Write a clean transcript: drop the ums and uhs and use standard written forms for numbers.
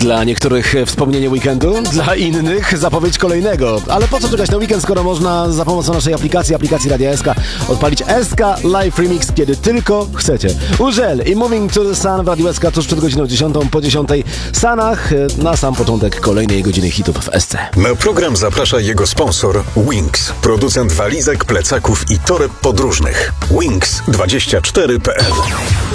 Dla niektórych wspomnienie weekendu, dla innych zapowiedź kolejnego. Ale po co czekać na weekend, skoro można za pomocą naszej aplikacji Radia SK odpalić SK Live Remix, kiedy tylko chcecie. Użel i Moving to the Sun w Radiu SK tuż przed godziną 10, po 10 Sanach, na sam początek kolejnej godziny hitów w SC. Na program zaprasza jego sponsor Wings, producent walizek, plecaków i toreb podróżnych. Wings24.pl